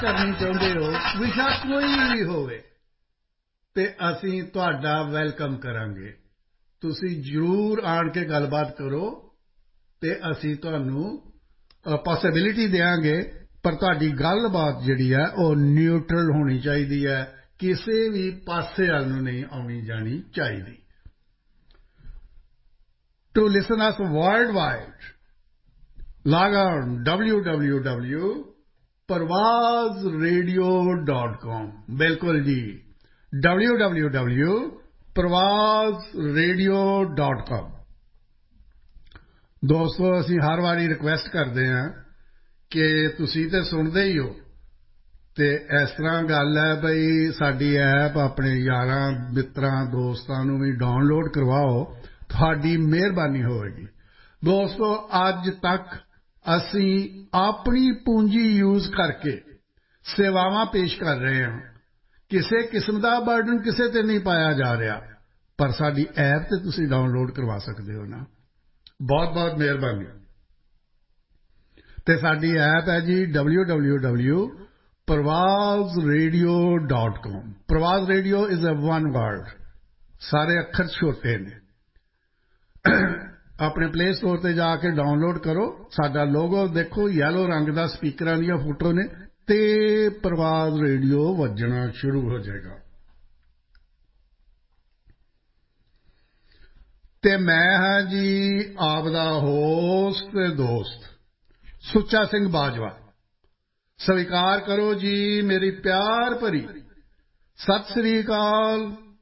ਕਰਨੀ ਚਾਹੁੰਦੇ ਹੋ ਵਿਸ਼ਾ ਕੋਈ ਵੀ ਹੋਵੇ ਤੇ ਅਸੀਂ ਤੁਹਾਡਾ ਵੈਲਕਮ ਕਰਾਂਗੇ ਤੁਸੀਂ ਜ਼ਰੂਰ ਆਣ ਕੇ ਗੱਲਬਾਤ ਕਰੋ ਤੇ ਅਸੀਂ ਤੁਹਾਨੂੰ ਪੋਸਿਬਿਲਿਟੀ ਦੇਵਾਂਗੇ ਪਰ ਤੁਹਾਡੀ ਗੱਲਬਾਤ ਜਿਹੜੀ ਹੈ ਉਹ ਨਿਊਟਰਲ ਹੋਣੀ ਚਾਹੀਦੀ ਹੈ ਕਿਸੇ ਵੀ ਪਾਸੇ ਵੱਲ ਨੂੰ ਨਹੀਂ ਆਉਣੀ ਜਾਣੀ ਚਾਹੀਦੀ To listen us worldwide, log on www.parvazradio.com बिल्कुल जी www.parvazradio.com ਦੋਸਤੋ ਅਸੀਂ ਹਰ ਵਾਰੀ ਰਿਕੁਐਸਟ ਕਰਦੇ ਹਾਂ ਕਿ ਤੁਸੀਂ ਤੇ ਸੁਣਦੇ ਹੀ ਹੋ ਤੇ ਇਸ ਤਰ੍ਹਾਂ ਗੱਲ ਹੈ ਬਈ ਸਾਡੀ ਐਪ ਆਪਣੇ ਯਾਰਾਂ ਮਿੱਤਰਾਂ ਦੋਸਤਾਂ ਨੂੰ ਵੀ ਡਾਊਨਲੋਡ ਕਰਵਾਓ ਤੁਹਾਡੀ ਮਿਹਰਬਾਨੀ ਹੋਵੇਗੀ ਦੋਸਤੋ ਅੱਜ ਤੱਕ ਅਸੀਂ ਆਪਣੀ ਪੂੰਜੀ ਯੂਜ਼ ਕਰਕੇ ਸੇਵਾਵਾਂ ਪੇਸ਼ ਕਰ ਰਹੇ ਹਾਂ ਕਿਸੇ ਕਿਸਮ ਦਾ ਬਰਡਨ ਕਿਸੇ ਤੇ ਨਹੀਂ ਪਾਇਆ ਜਾ ਰਿਹਾ ਪਰ ਸਾਡੀ ਐਪ ਤੇ ਤੁਸੀਂ ਡਾਊਨਲੋਡ ਕਰਵਾ ਸਕਦੇ ਹੋ ਨਾ ਬਹੁਤ ਬਹੁਤ ਮਿਹਰਬਾਨੀ ਤੇ ਸਾਡੀ ਐਪ ਹੈ ਜੀ www.parvazradio.com Parvaz Radio is a one word ਸਾਰੇ ਅੱਖਰ ਛੋਟੇ ਨੇ ਆਪਣੇ ਪਲੇ ਸਟੋਰ ਤੇ ਜਾ ਕੇ ਡਾਊਨਲੋਡ ਕਰੋ ਸਾਡਾ ਲੋਗੋ ਦੇਖੋ ਯੈਲੋ ਰੰਗ ਦਾ ਸਪੀਕਰਾਂ ਦੀਆਂ ਫੋਟੋ ਨੇ ਤੇ ਪ੍ਰਵਾਜ਼ ਰੇਡੀਓ ਵੱਜਣਾ ਸ਼ੁਰੂ ਹੋ ਜਾਏਗਾ ਤੇ ਮੈਂ ਹਾਂ ਜੀ ਆਪ ਦਾ ਹੋਸਟ ਤੇ ਦੋਸਤ ਸੁੱਚਾ ਸਿੰਘ ਬਾਜਵਾ ਸਵੀਕਾਰ ਕਰੋ ਜੀ ਮੇਰੀ ਪਿਆਰ ਭਰੀ ਸਤਿ ਸ੍ਰੀ ਅਕਾਲ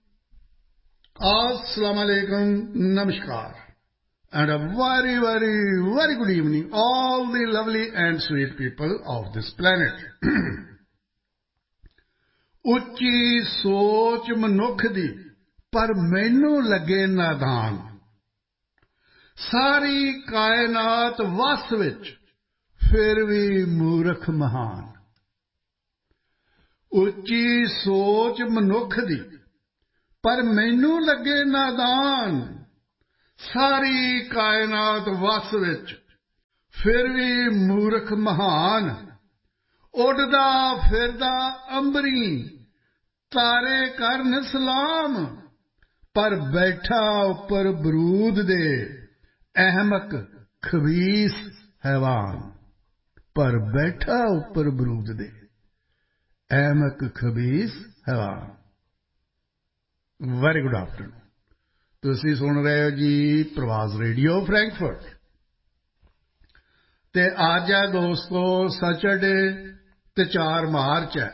Assalamu alaikum, namaskar, and a very, very, very good evening, all the lovely and sweet people of this planet. ਉੱਚੀ ਸੋਚ ਮਨੁੱਖ ਦੀ ਪਰ ਮੈਨੂੰ ਲੱਗੇ ਨਾਦਾਨ ਸਾਰੀ ਕਾਇਨਾਤ ਵਸ ਵਿੱਚ ਫਿਰ ਵੀ ਮੂਰਖ ਮਹਾਨ ਉੱਚੀ ਸੋਚ ਮਨੁੱਖ ਦੀ ਪਰ ਮੈਨੂੰ ਲੱਗੇ ਨਾਦਾਨ ਸਾਰੀ ਕਾਇਨਾਤ ਵਸ ਵਿੱਚ ਫਿਰ ਵੀ ਮੂਰਖ ਮਹਾਨ ਉੱਡਦਾ ਫਿਰਦਾ ਅੰਬਰੀ ਤਾਰੇ ਕਰਨ ਸਲਾਮ ਪਰ ਬੈਠਾ ਉੱਪਰ ਬਰੂਦ ਦੇ ਅਹਿਮਕ ਖਬੀਸ ਹੈਵਾਨ ਪਰ ਬੈਠਾ ਉੱਪਰ ਬਰੂਦ ਦੇ ਅਹਿਮਕ ਖਬੀਸ ਹੈਵਾਨ Very good afternoon. ਤੁਸੀਂ ਸੁਣ ਰਹੇ ਹੋ ਜੀ ਪ੍ਰਵਾਜ਼ ਰੇਡੀਓ ਫਰੈਂਕਫਰਟ ਤੇ ਅੱਜ ਹੈ ਦੋਸਤੋ ਸੈਚਰਡੇ ਤੇ 4 ਮਾਰਚ ਹੈ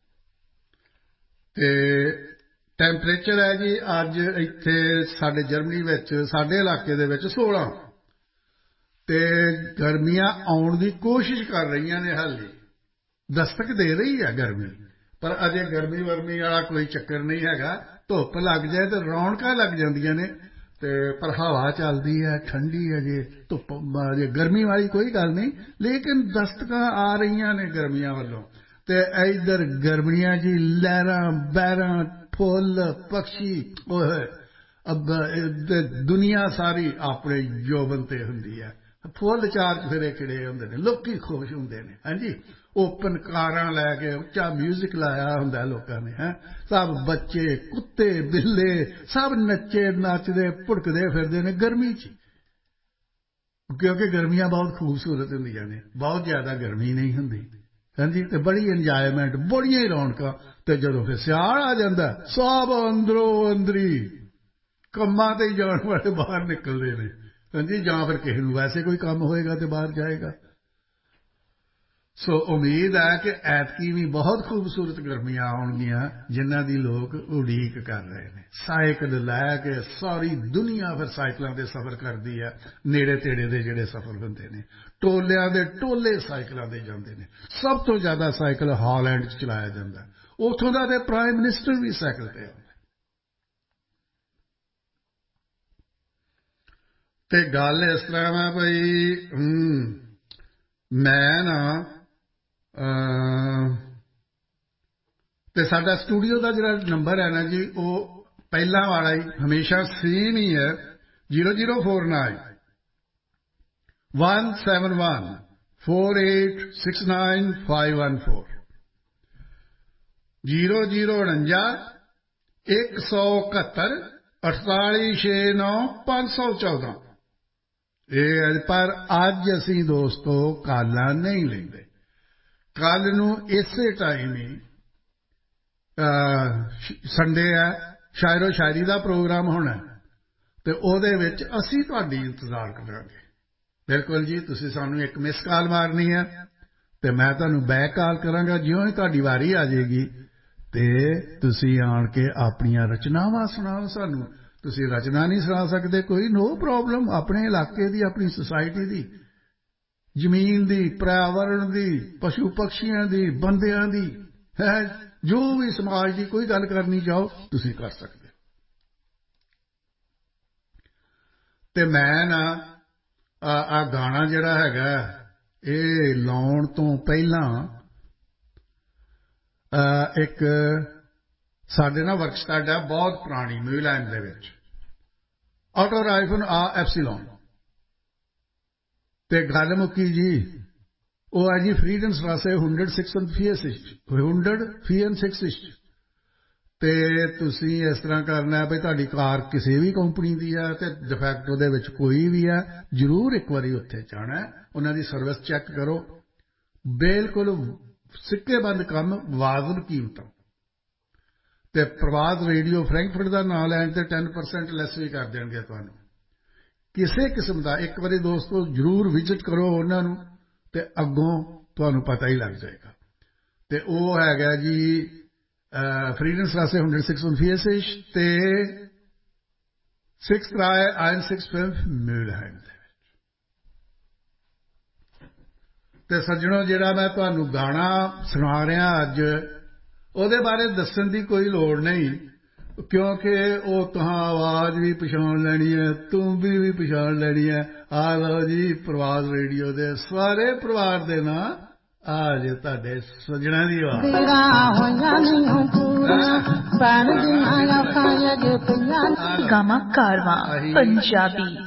ਤੇ ਟੈਂਪਰੇਚਰ ਹੈ ਜੀ ਅੱਜ ਇੱਥੇ ਸਾਡੇ ਜਰਮਨੀ ਵਿੱਚ ਸਾਡੇ ਇਲਾਕੇ ਦੇ ਵਿੱਚ 16 ਤੇ ਗਰਮੀਆਂ ਆਉਣ ਦੀ ਕੋਸ਼ਿਸ਼ ਕਰ ਰਹੀਆਂ ਨੇ ਹਾਲੇ ਦਸਤਕ ਦੇ ਰਹੀ ਹੈ ਗਰਮੀ ਪਰ ਅਜੇ ਗਰਮੀ ਵਰਮੀ ਵਾਲਾ ਕੋਈ ਚੱਕਰ ਨਹੀਂ ਹੈਗਾ ਧੁੱਪ ਲੱਗ ਜਾਏ ਤੇ ਰੌਣਕਾਂ ਲੱਗ ਜਾਂਦੀਆਂ ਨੇ ਤੇ ਪਰ ਹਵਾ ਚੱਲਦੀ ਹੈ ਠੰਡੀ ਹੈ ਜੇ ਧੁੱਪ ਜੇ ਗਰਮੀ ਵਾਲੀ ਕੋਈ ਗੱਲ ਨਹੀਂ ਲੇਕਿਨ ਦਸਤਕਾਂ ਆ ਰਹੀਆਂ ਨੇ ਗਰਮੀਆਂ ਵੱਲੋਂ ਤੇ ਇੱਧਰ ਗਰਮੀਆਂ ਜੀ ਲਹਿਰਾਂ ਬਹਿਰਾਂ ਫੁੱਲ ਪੰਛੀ ਓਏ ਦੁਨੀਆ ਸਾਰੀ ਆਪਣੇ ਜੋਬਨ ਤੇ ਹੁੰਦੀ ਹੈ ਫੁੱਲ ਚਾਰ ਫੇਰੇ ਖਿੜੇ ਹੁੰਦੇ ਨੇ ਲੋਕੀ ਖੁਸ਼ ਹੁੰਦੇ ਨੇ ਹਾਂਜੀ ਓਪਨ ਕਾਰਾਂ ਲੈ ਕੇ ਉੱਚਾ ਮਿਊਜ਼ਿਕ ਲਾਇਆ ਹੁੰਦਾ ਲੋਕਾਂ ਨੇ ਹੈ ਸਭ ਬੱਚੇ ਕੁੱਤੇ ਬਿੱਲੇ ਸਭ ਨੱਚੇ ਨੱਚਦੇ ਭੁੜਕਦੇ ਫਿਰਦੇ ਨੇ ਗਰਮੀ 'ਚ ਕਿਉਂਕਿ ਗਰਮੀਆਂ ਬਹੁਤ ਖੂਬਸੂਰਤ ਹੁੰਦੀਆਂ ਨੇ ਬਹੁਤ ਜ਼ਿਆਦਾ ਗਰਮੀ ਨਹੀਂ ਹੁੰਦੀ ਹਾਂਜੀ ਤੇ ਬੜੀ ਇੰਜੋਇਮੈਂਟ ਬੜੀਆਂ ਹੀ ਰੌਣਕਾਂ ਤੇ ਜਦੋਂ ਫਿਰ ਸਿਆਲ ਆ ਜਾਂਦਾ ਸਭ ਅੰਦਰੋਂ ਅੰਦਰੀ ਕੰਮਾਂ ਤੇ ਜਾਣ ਵਾਲੇ ਬਾਹਰ ਨਿਕਲਦੇ ਨੇ ਹਾਂਜੀ ਜਾਂ ਫਿਰ ਕਿਸੇ ਨੂੰ ਵੈਸੇ ਕੋਈ ਕੰਮ ਹੋਏਗਾ ਤੇ ਬਾਹਰ ਜਾਏਗਾ ਸੋ ਉਮੀਦ ਹੈ ਕਿ ਐਤਕੀ ਵੀ ਬਹੁਤ ਖੂਬਸੂਰਤ ਗਰਮੀਆਂ ਆਉਣਗੀਆਂ ਜਿਨ੍ਹਾਂ ਦੀ ਲੋਕ ਉਡੀਕ ਕਰ ਰਹੇ ਨੇ ਸਾਈਕਲ ਲੈ ਕੇ ਸਾਰੀ ਦੁਨੀਆ ਫਿਰ ਸਾਈਕਲਾਂ ਦੇ ਸਫ਼ਰ ਕਰਦੀ ਹੈ ਨੇੜੇ ਤੇੜੇ ਦੇ ਜਿਹੜੇ ਸਫ਼ਰ ਹੁੰਦੇ ਨੇ ਟੋਲਿਆਂ ਦੇ ਟੋਲੇ ਸਾਈਕਲਾਂ ਦੇ ਜਾਂਦੇ ਨੇ ਸਭ ਤੋਂ ਜ਼ਿਆਦਾ ਸਾਈਕਲ ਹਾਲੈਂਡ 'ਚ ਚਲਾਇਆ ਜਾਂਦਾ ਉੱਥੋਂ ਦਾ ਤੇ ਪ੍ਰਾਈਮ ਮਿਨਿਸਟਰ ਵੀ ਸਾਈਕਲ ਤੇ ਆਉਂਦਾ ਤੇ ਗੱਲ ਇਸ ਤਰ੍ਹਾਂ ਹੈ ਭਈ ਮੈਂ ਨਾ ਤੇ ਸਾਡਾ ਸਟੂਡੀਓ ਦਾ ਜਿਹੜਾ ਨੰਬਰ ਹੈ ਨਾ ਜੀ ਉਹ ਪਹਿਲਾਂ ਵਾਲਾ ਹੀ ਹਮੇਸ਼ਾ ਸੇਮ ਹੀ ਹੈ 0049 171 4869514 0049 171 4869 514 ਇਹ ਪਰ ਅੱਜ ਅਸੀਂ ਦੋਸਤੋ ਕਾਲਾਂ ਨਹੀਂ ਲੈਂਦੇ ਕੱਲ ਨੂੰ ਇਸੇ ਟਾਈਮ ਹੀ ਸੰਡੇ ਹੈ ਸ਼ਾਇਰੋ ਸ਼ਾਇਰੀ ਦਾ ਪ੍ਰੋਗਰਾਮ ਹੋਣਾ ਤੇ ਉਹਦੇ ਵਿੱਚ ਅਸੀਂ ਤੁਹਾਡੀ ਇੰਤਜ਼ਾਰ ਕਰਾਂਗੇ ਬਿਲਕੁਲ ਜੀ ਤੁਸੀਂ ਸਾਨੂੰ ਇੱਕ ਮਿਸ ਕਾਲ ਮਾਰਨੀ ਹੈ ਤੇ ਮੈਂ ਤੁਹਾਨੂੰ ਬੈਕ ਕਾਲ ਕਰਾਂਗਾ ਜਿਉਂ ਹੀ ਤੁਹਾਡੀ ਵਾਰੀ ਆ ਜਾਏਗੀ ਤੇ ਤੁਸੀਂ ਆਣ ਕੇ ਆਪਣੀਆਂ ਰਚਨਾਵਾਂ ਸੁਣਾਓ ਸਾਨੂੰ ਤੁਸੀਂ ਰਚਨਾ ਨਹੀਂ ਸੁਣਾ ਸਕਦੇ ਕੋਈ ਨੋ ਪ੍ਰੋਬਲਮ ਆਪਣੇ ਇਲਾਕੇ ਦੀ ਆਪਣੀ ਸੁਸਾਇਟੀ ਦੀ ਜ਼ਮੀਨ ਦੀ ਪਰਿਆਵਰਣ ਦੀ ਪਸ਼ੂ ਪਕਸ਼ੀਆਂ ਦੀ ਬੰਦਿਆਂ ਦੀ ਹੈ ਜੋ ਵੀ ਸਮਾਜ ਦੀ ਕੋਈ ਗੱਲ ਕਰਨੀ ਚਾਹੋ ਤੁਸੀਂ ਕਰ ਸਕਦੇ ਹੋ ਤੇ ਮੈਂ ਨਾ ਆ ਗਾਣਾ ਜਿਹੜਾ ਹੈਗਾ ਇਹ ਲਾਉਣ ਤੋਂ ਪਹਿਲਾਂ ਇੱਕ ਸਾਡੇ ਨਾਲ ਵਰਕਸ਼ਾਪ ਹੈ ਬਹੁਤ ਪੁਰਾਣੀ ਨਿਊਜ਼ੀਲੈਂਡ ਦੇ ਵਿੱਚ ਆਟੋ ਰਾਈਫਨ ਆ ਐਪਸੀਲੋਨ ਤੇ ਗੱਲ ਮੁੱਕੀ ਜੀ ਉਹ ਹੈ ਜੀ ਫਰੀਡਨਸਟ੍ਰਾਸੇ 164 ਤੇ ਤੁਸੀਂ ਇਸ ਤਰ੍ਹਾਂ ਕਰਨਾ ਹੈ ਵੀ ਤੁਹਾਡੀ ਕਾਰ ਕਿਸੇ ਵੀ ਕੰਪਨੀ ਦੀ ਹੈ ਤੇ ਡਿਫੈਕਟ ਉਹਦੇ ਵਿੱਚ ਕੋਈ ਵੀ ਹੈ ਜ਼ਰੂਰ ਇੱਕ ਵਾਰੀ ਉੱਥੇ ਜਾਣਾ ਉਹਨਾਂ ਦੀ ਸਰਵਿਸ ਚੈੱਕ ਕਰੋ ਬਿਲਕੁਲ ਸਿੱਕੇਬੰਦ ਕੰਮ ਵਾਜਬ ਕੀਮਤਾਂ ਤੇ ਪ੍ਰਵਾਦ ਰੇਡੀਓ ਫਰੈਂਕਫਰਟ ਦਾ ਨਾਂ ਲੈਣ ਤੇ 10% ਲੈਸ ਵੀ ਕਰ ਦੇਣਗੇ ਤੁਹਾਨੂੰ ਕਿਸੇ ਕਿਸਮ ਦਾ ਇੱਕ ਵਾਰੀ ਦੋਸਤੋ ਜ਼ਰੂਰ ਵਿਜ਼ਿਟ ਕਰੋ ਉਹਨਾਂ ਨੂੰ ਤੇ ਅੱਗੋਂ ਤੁਹਾਨੂੰ ਪਤਾ ਹੀ ਲੱਗ ਜਾਏਗਾ ਤੇ ਉਹ ਹੈਗਾ ਜੀ ਫਰੀਡਨਸਟ੍ਰਾਸੇ 146 ਤੇ 6365 ਮਿਊਲਹੈਮ ਦੇ ਵਿੱਚ ਤੇ ਸੱਜਣੋ ਜਿਹੜਾ ਮੈਂ ਤੁਹਾਨੂੰ ਗਾਣਾ ਸੁਣਾ ਰਿਹਾ ਅੱਜ ਉਹਦੇ ਬਾਰੇ ਦੱਸਣ ਦੀ ਕੋਈ ਲੋੜ ਨਹੀਂ ਕਿਉਂਕਿ ਉਹ ਤੁਹਾਂ ਆਵਾਜ਼ ਵੀ ਪਛਾਣ ਲੈਣੀ ਹੈ ਤੁੰਬੀ ਵੀ ਪਛਾਣ ਲੈਣੀ ਹੈ ਆ ਲਓ ਜੀ ਪ੍ਰਵਾਦ ਰੇਡੀਓ ਦੇ ਸਾਰੇ ਪਰਿਵਾਰ ਦੇ ਨਾਂ ਆ ਜੇ ਤੁਹਾਡੇ ਸੱਜਣਾਂ ਦੀ ਗਾਮਾ ਕਾਰਵਾਂ ਪੰਜਾਬੀ